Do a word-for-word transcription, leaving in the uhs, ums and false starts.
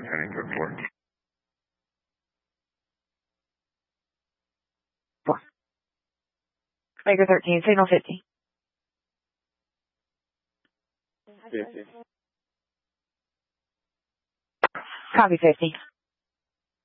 Heading to four. Four. Maker thirteen, signal fifty. fifty. Copy fifty.